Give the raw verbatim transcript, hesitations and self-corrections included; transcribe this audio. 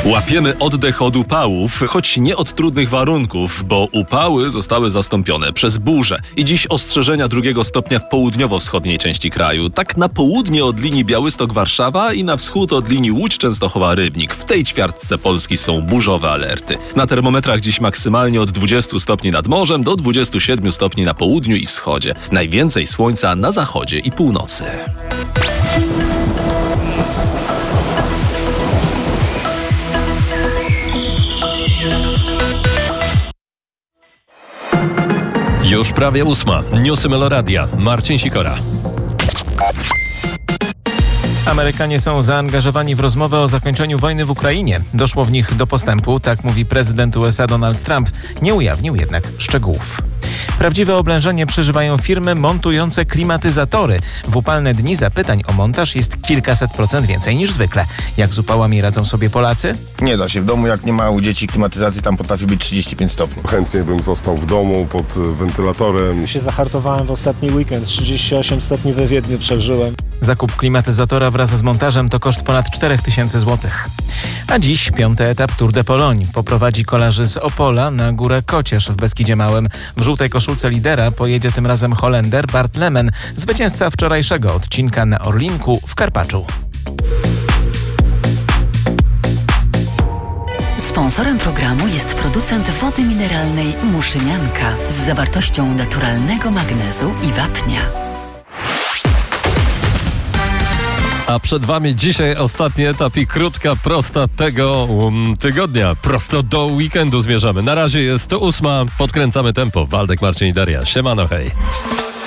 Łapiemy oddech od upałów, choć nie od trudnych warunków, bo upały zostały zastąpione przez burze i dziś ostrzeżenia drugiego stopnia w południowo-wschodniej części kraju. Tak na południe od linii Białystok-Warszawa i na wschód od linii Łódź-Częstochowa-Rybnik. W tej ćwiartce Polski są burzowe alerty. Na termometrach dziś maksymalnie od dwudziestu stopni nad morzem do dwudziestu siedmiu stopni na południu i wschodzie. Najwięcej słońca na zachodzie i północy. Już prawie ósma. Newsy Meloradia. Marcin Sikora. Amerykanie są zaangażowani w rozmowę o zakończeniu wojny w Ukrainie. Doszło w nich do postępu, tak mówi prezydent U S A Donald Trump. Nie ujawnił jednak szczegółów. Prawdziwe oblężenie przeżywają firmy montujące klimatyzatory. W upalne dni zapytań o montaż jest kilkaset procent więcej niż zwykle. Jak z upałami radzą sobie Polacy? Nie da się. W domu, jak nie ma u dzieci klimatyzacji, tam potrafi być trzydzieści pięć stopni. Chętnie bym został w domu pod wentylatorem. Się zahartowałem w ostatni weekend. trzydzieści osiem stopni we Wiedniu przeżyłem. Zakup klimatyzatora wraz z montażem to koszt ponad cztery tysiące złotych. A dziś piąty etap Tour de Pologne. Poprowadzi kolarzy z Opola na górę Kocierz w Beskidzie Małym. W żółtej koszulce lidera pojedzie tym razem Holender Bart Lemen, zwycięzca wczorajszego odcinka na Orlinku w Karpaczu. Sponsorem programu jest producent wody mineralnej Muszynianka z zawartością naturalnego magnezu i wapnia. A przed Wami dzisiaj ostatni etap i krótka, prosta tego um, tygodnia. Prosto do weekendu zmierzamy. Na razie jest to ósma. Podkręcamy tempo. Waldek, Marcin i Daria. Siemano, hej.